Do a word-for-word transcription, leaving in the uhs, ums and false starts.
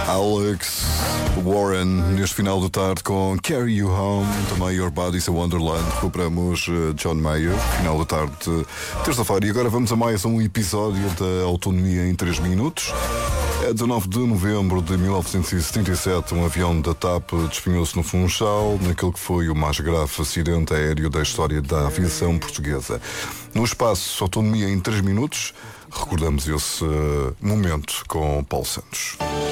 Alex Warren, neste final de tarde com Carry You Home, também Your Body's a Wonderland. Recuperamos uh, John Mayer, final da tarde, terça-feira. E agora vamos a mais um episódio da Autonomia em três minutos. É dezanove de novembro de mil novecentos e setenta e sete, um avião da TAP despenhou-se no Funchal, naquele que foi o mais grave acidente aéreo da história da aviação portuguesa. No espaço Autonomia em três minutos, recordamos esse uh, momento com Paulo Santos.